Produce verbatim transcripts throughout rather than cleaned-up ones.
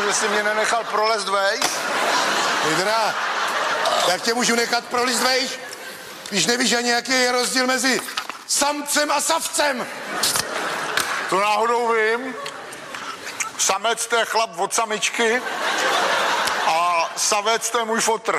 že jsi mě nenechal prolezť vejš. Vidra, jak tě můžu nechat prolízt vejš, když nevíš ani, jaký je rozdíl mezi samcem a savcem? To náhodou vím. Samec to je chlap od samičky a savec to je můj fotr.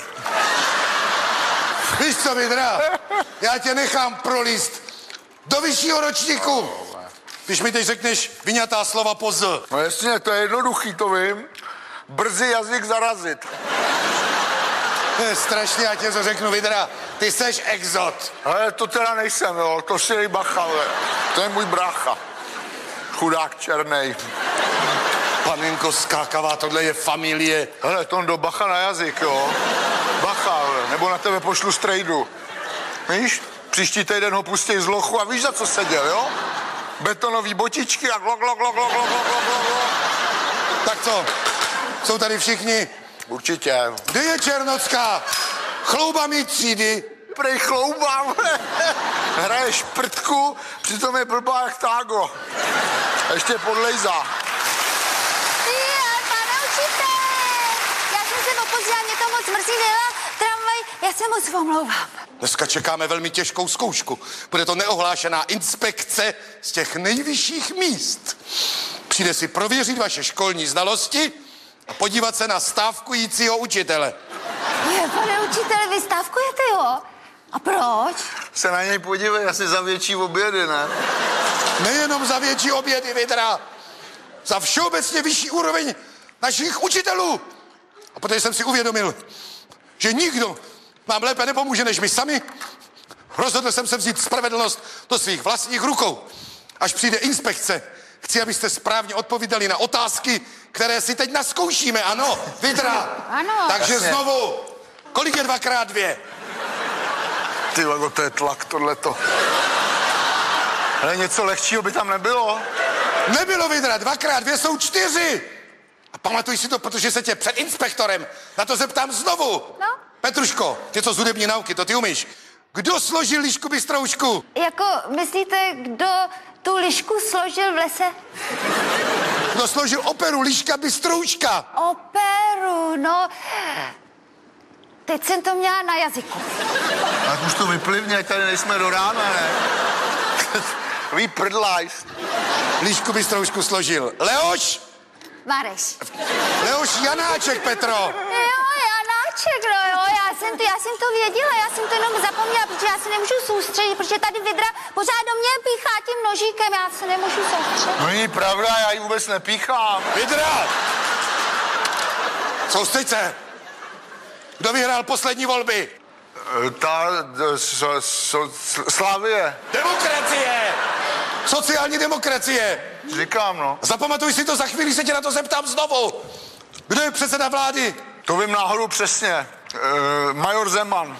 Víš co, Vidra, já tě nechám prolízt do vyššího ročníku. Když mi teď řekneš vyňatá slova po z. No jasně, to je jednoduchý, to vím. Brzy jazyk zarazit. To je strašně, já tě to řeknu, Vidra, ty seš exot. Ale to teda nejsem, jo, to si dej bacha, ale. To je můj brácha. Chudák černej. Panenko skákavá, tohle je familie. Hele, Tondo, bacha na jazyk, jo. Bacha, ale. Nebo na tebe pošlu strejdu. Víš? Příští týden ho pustí z lochu a víš, za co seděl, jo? Betonový botičky a glok, glok, glok, glok, glok, glok, glok, glok. Tak co, jsou tady všichni? Určitě. Kde je Černocká? Chlouba mít třídy. Prej chloubám. Hraje šprtku, přitom je blbá jak tágo. A ještě podlejzá. Pane učitel, já jsem se opozdila, mě to moc mrzí, jela tramvaj, já se moc omlouvám. Dneska čekáme velmi těžkou zkoušku. Bude to neohlášená inspekce z těch nejvyšších míst. Přijde si prověřit vaše školní znalosti a podívat se na stávkujícího učitele. Je, pane učiteli, vy stávkujete, jo? A proč? Se na něj podívej, asi za větší obědy, ne? Nejenom za větší obědy, Vidra. Za všeobecně vyšší úroveň našich učitelů. A protože jsem si uvědomil, že nikdo nám lépe nepomůže než my sami, rozhodl jsem se vzít spravedlnost do svých vlastních rukou. Až přijde inspekce, chci, abyste správně odpovídali na otázky, které si teď naskoušíme, ano, Vidra. Ano. Takže Jasně. znovu, kolik je dvakrát dvě? Ty lego, to je tlak, tohleto. Ale něco lehčího by tam nebylo. Nebylo, Vidra, dvakrát dvě jsou čtyři. A pamatuj si to, protože se tě před inspektorem na to zeptám znovu. No? Petruško, ty co z hudební nauky, to ty umíš. Kdo složil lišku bystroušku? Jako, myslíte, kdo tu lišku složil v lese? Kdo složil operu Liška bystrouška? Operu, no. Teď jsem to měla na jazyku. Tak už to vyplivně, ať tady nejsme do rána, ne? Vy prdlajs. Lišku bystroušku složil Leoš? Mareš. Leoš Janáček, Petro. Jo, Janáček, no jo, já jsem to, já jsem to věděla, já jsem to jenom zapomněla, protože já se nemůžu soustředit, protože tady Vidra pořád do mě píchá tím nožíkem, já se nemůžu soustředit. No není pravda, já ji vůbec nepíchám. Vidra! Soustřeď se. Kdo vyhrál poslední volby? Ta so, so, Slávie. Demokracie! Sociální demokracie! Říkám, no. Zapamatuj si to, za chvíli se tě na to zeptám znovu. Kdo je předseda vlády? To vím náhodou přesně. E, major Zeman.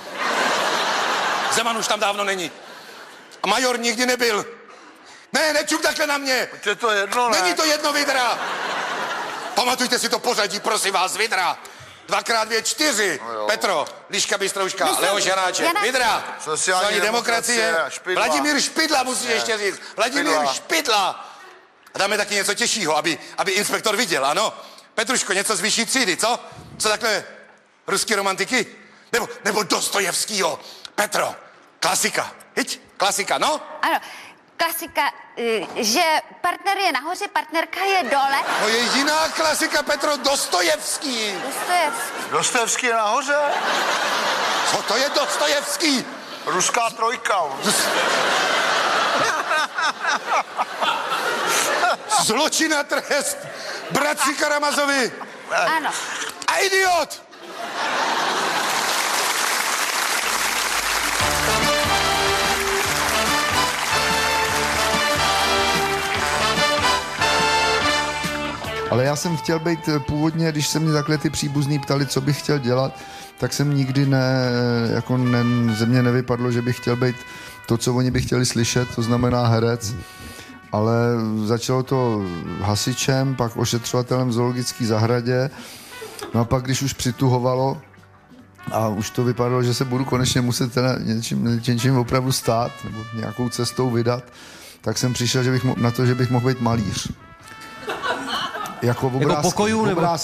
Zeman už tam dávno není. A major nikdy nebyl. Ne, nečup takhle na mě. Je to jedno, ne? Není to jedno, Vidra. Pamatujte si to pořadí, prosím vás, Vidra. Dvakrát dvě, čtyři. No Petro, Liška bystrouška, Myslím, Leoš Janáček, Jana... Vidra. Sociální demokracie. demokracie, Špidla. Vladimír Špidla, musíš ještě říct. Vladimír Špidla. Špidla. A dáme taky něco těžšího, aby, aby inspektor viděl, ano? Petruško, něco z vyšší třídy, co? Co takhle ruský romantiky? Nebo, nebo Dostojevskýho. Petro, klasika. Hiď, klasika, no? Ano, klasika, eh, že partner je nahoře, partnerka je dole. No je jiná klasika, Petro, Dostojevský. Dostojevský. Dostojevský je nahoře? Co to je Dostojevský? Ruská trojka. Zločin a trest. Bratři Karamazovi. Ano. A idiot! Ale já jsem chtěl být původně, když se mě takhle ty příbuzní ptali, co bych chtěl dělat, tak jsem nikdy ne, jako ne, ze mě nevypadlo, že bych chtěl být to, co oni by chtěli slyšet, to znamená herec. Ale začalo to hasičem, pak ošetřovatelem v zoologické zahradě. No a pak, když už přituhovalo a už to vypadalo, že se budu konečně muset teda něčím, něčím opravdu stát nebo nějakou cestou vydat, tak jsem přišel že bych mo- na to, že bych mohl být malíř. Jako, obrázky, jako pokojů nebo? Obrázky.